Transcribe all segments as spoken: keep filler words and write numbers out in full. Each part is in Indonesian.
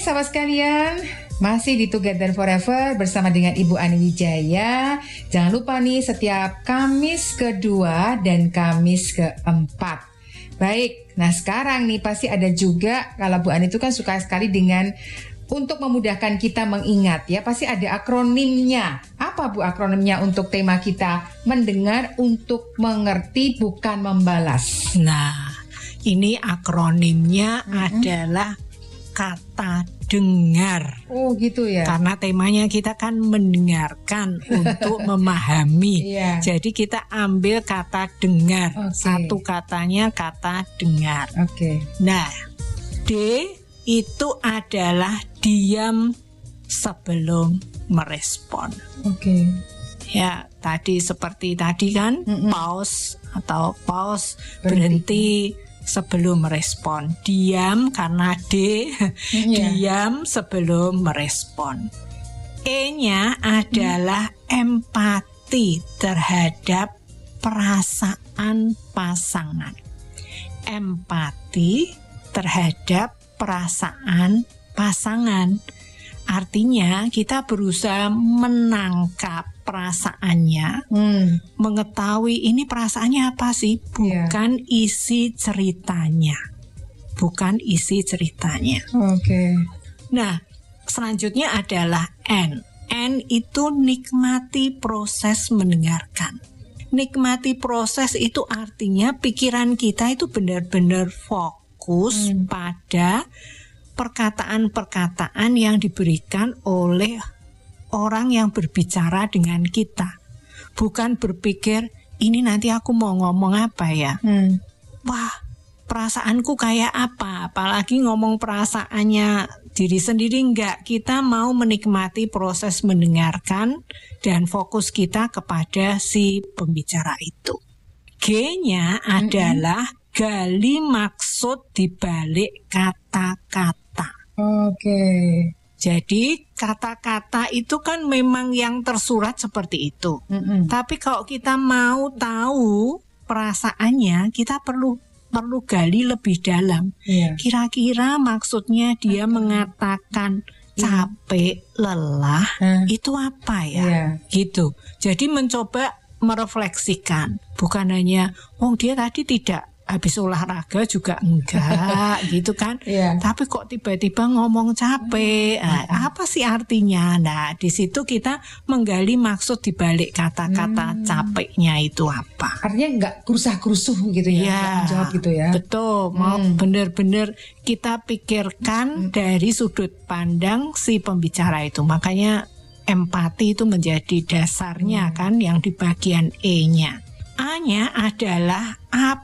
sahabat sekalian, masih di Together Forever bersama dengan Ibu Ani Wijaya. Jangan lupa nih setiap Kamis kedua dan Kamis keempat. Baik, nah sekarang nih pasti ada juga, kalau Bu Ani itu kan suka sekali dengan untuk memudahkan kita mengingat ya, pasti ada akronimnya. Apa Bu akronimnya untuk tema kita? Mendengar untuk mengerti bukan membalas. Nah, ini akronimnya mm-hmm. adalah kata dengar. Oh gitu ya. Karena temanya kita kan mendengarkan untuk memahami. Yeah. Jadi kita ambil kata dengar. Okay. Satu katanya kata dengar. Oke. Okay. Nah, D itu adalah diam sebelum merespon. Oke. Okay. Ya, tadi seperti tadi kan, mm-hmm. pause atau pause berhenti. berhenti sebelum merespon. Diam karena D, yeah. diam sebelum merespon. E-nya adalah hmm. empati terhadap perasaan pasangan. Empati terhadap perasaan pasangan. Artinya kita berusaha menangkap perasaannya, hmm. mengetahui ini perasaannya apa sih, bukan yeah. isi ceritanya, bukan isi ceritanya. Oke. Okay. Nah, selanjutnya adalah N. N itu nikmati proses mendengarkan. Nikmati proses itu artinya pikiran kita itu benar-benar fokus hmm. pada perkataan-perkataan yang diberikan oleh orang yang berbicara dengan kita. Bukan berpikir, ini nanti aku mau ngomong apa ya? Hmm. Wah, perasaanku kayak apa? Apalagi ngomong perasaannya diri sendiri enggak. Kita mau menikmati proses mendengarkan dan fokus kita kepada si pembicara itu. G-nya hmm. adalah gali maksud di balik kata-kata. Oke. Okay. Jadi kata-kata itu kan memang yang tersurat seperti itu. Mm-hmm. Tapi kalau kita mau tahu perasaannya, kita perlu perlu gali lebih dalam. Yeah. Kira-kira maksudnya dia okay. mengatakan capek, lelah, huh? itu apa ya? Yeah. Gitu. Jadi mencoba merefleksikan, bukan hanya, oh dia tadi tidak habis olahraga juga enggak gitu kan, yeah. tapi kok tiba-tiba ngomong capek, nah, apa sih artinya? Nah di situ kita menggali maksud di balik kata-kata hmm. capeknya itu apa. Artinya enggak kerusah-kerusuh gitu ya, ya jawab gitu ya. Betul, mau hmm. benar-benar kita pikirkan hmm. dari sudut pandang si pembicara itu. Makanya empati itu menjadi dasarnya hmm. kan yang di bagian E-nya. A-nya adalah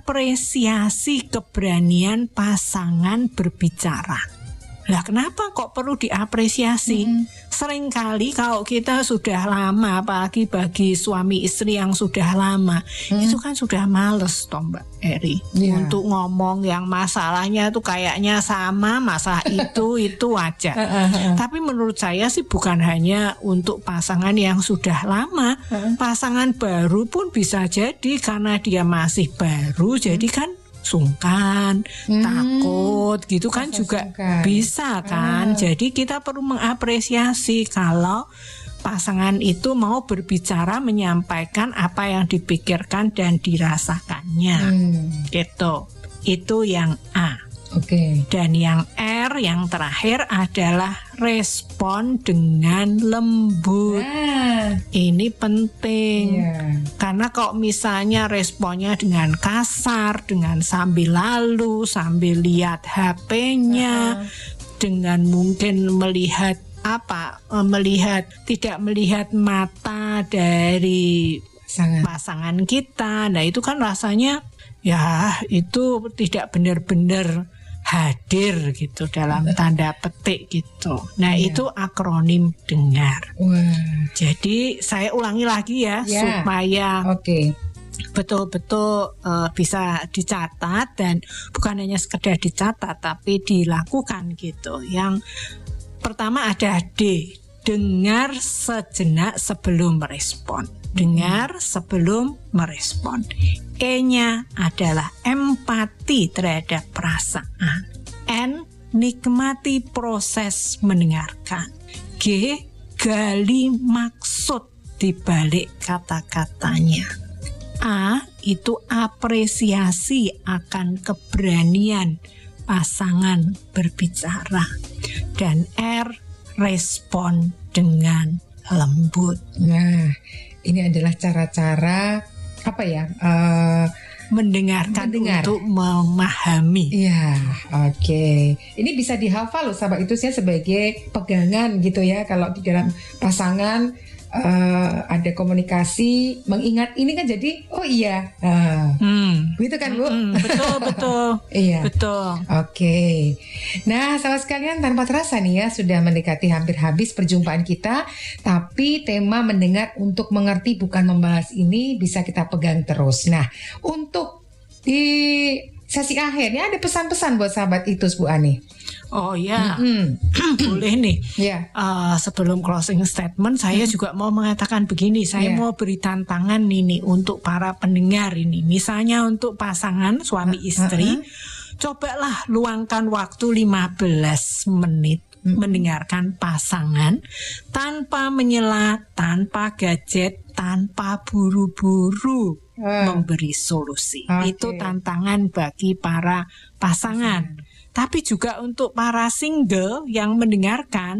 apresiasi keberanian pasangan berbicara. Lah kenapa kok perlu diapresiasi? Mm-hmm. Seringkali kalau kita sudah lama, apalagi bagi suami istri yang sudah lama, mm-hmm. itu kan sudah males toh Mbak Eri, yeah. untuk ngomong yang masalahnya tuh kayaknya sama, masalah itu itu aja. Tapi menurut saya sih bukan hanya untuk pasangan yang sudah lama, pasangan baru pun bisa jadi karena dia masih baru, mm-hmm. jadi kan sungkan, hmm. takut gitu kan Masa juga sungkan. Bisa kan. Ah. Jadi kita perlu mengapresiasi kalau pasangan itu mau berbicara, menyampaikan apa yang dipikirkan dan dirasakannya. Hmm. Gitu. Itu yang A. Oke. Okay. Dan yang R yang terakhir adalah respon dengan lembut. Ah. Ini penting. Yeah. Karena kalau misalnya responnya dengan kasar, dengan sambil lalu, sambil lihat H P-nya, uh. dengan mungkin melihat apa? Melihat tidak melihat mata dari pasangan, pasangan kita. Nah, itu kan rasanya ya itu tidak benar-benar hadir gitu dalam tanda petik gitu. Nah yeah. itu akronim dengar. Wow. Jadi saya ulangi lagi ya yeah. supaya okay. betul-betul uh, bisa dicatat dan bukan hanya sekedar dicatat tapi dilakukan gitu. Yang pertama ada D, dengar sejenak sebelum merespon. Dengar sebelum merespon. E-nya adalah empati terhadap perasaan. N, nikmati proses mendengarkan. G, gali maksud di balik kata-katanya. A, itu apresiasi akan keberanian pasangan berbicara. Dan R, respon dengan lembut. Nah, ini adalah cara-cara apa ya? Uh, mendengarkan mendengar. Untuk memahami. Iya, oke. Okay. Ini bisa dihafal loh, sahabat itu saya sebagai pegangan gitu ya. Kalau di dalam pasangan uh, ada komunikasi, mengingat ini kan jadi, oh iya, uh, hmm. gitu kan Bu? Hmm, betul, betul. Iya, betul. Oke. Okay. Nah, sahabat sekalian, tanpa terasa nih ya sudah mendekati hampir habis perjumpaan kita. Tapi tema mendengar untuk mengerti bukan membahas ini bisa kita pegang terus. Nah, untuk di sesi akhirnya ada pesan-pesan buat sahabat itu, Bu Ani. Oh ya, mm-hmm. boleh nih. Yeah. Uh, sebelum closing statement, saya mm. juga mau mengatakan begini. Saya yeah. mau beri tantangan ini untuk para pendengar ini. Misalnya untuk pasangan suami istri, uh-huh. cobalah luangkan waktu lima belas menit mm. mendengarkan pasangan tanpa menyela, tanpa gadget, tanpa buru-buru uh. memberi solusi. Okay. Itu tantangan bagi para pasangan. pasangan. Tapi juga untuk para single yang mendengarkan,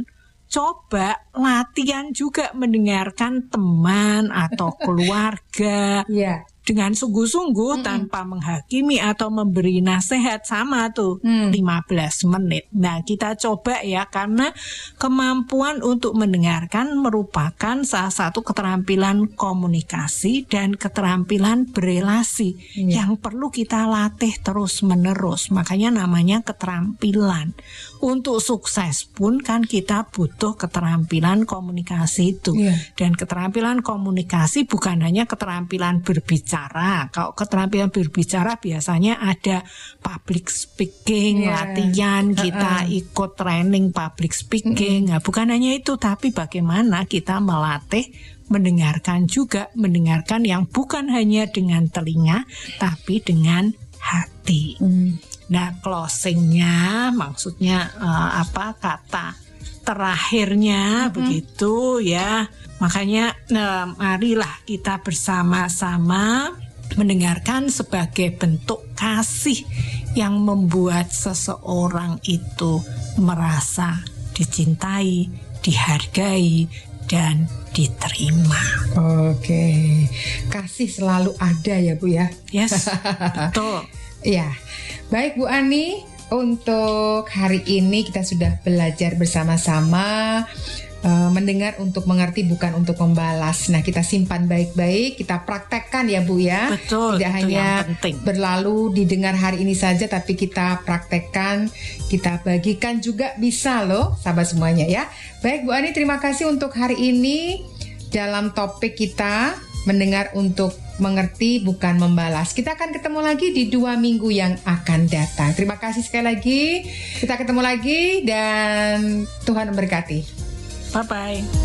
coba latihan juga mendengarkan teman atau keluarga. Yeah. Dengan sungguh-sungguh mm-hmm. tanpa menghakimi atau memberi nasihat, sama tuh mm. lima belas menit. Nah, kita coba ya, karena kemampuan untuk mendengarkan merupakan salah satu keterampilan komunikasi dan keterampilan berelasi mm. yang perlu kita latih terus-menerus. Makanya namanya keterampilan. Untuk sukses pun kan kita butuh keterampilan komunikasi itu. Yeah. Dan keterampilan komunikasi bukan hanya keterampilan berbicara. Kalau keterampilan berbicara biasanya ada public speaking, yeah. latihan, kita uh-uh. ikut training public speaking. Mm-hmm. Nah, bukan hanya itu, tapi bagaimana kita melatih mendengarkan juga, mendengarkan yang bukan hanya dengan telinga, tapi dengan hati. Mm. Nah, closingnya maksudnya uh, apa kata terakhirnya mm-hmm. begitu ya. Makanya eh, marilah kita bersama-sama mendengarkan sebagai bentuk kasih yang membuat seseorang itu merasa dicintai, dihargai, dan diterima. Oke, kasih selalu ada ya Bu ya. Yes, betul. Ya, baik Bu Ani, untuk hari ini kita sudah belajar bersama-sama. Uh, mendengar untuk mengerti bukan untuk membalas. Nah, kita simpan baik-baik, kita praktekkan ya Bu ya. Betul. Tidak hanya berlalu didengar hari ini saja, tapi kita praktekkan, kita bagikan juga bisa loh, sahabat semuanya ya. Baik Bu Ani, terima kasih untuk hari ini dalam topik kita mendengar untuk mengerti bukan membalas. Kita akan ketemu lagi di dua minggu yang akan datang. Terima kasih sekali lagi. Kita ketemu lagi dan Tuhan memberkati. Bye-bye.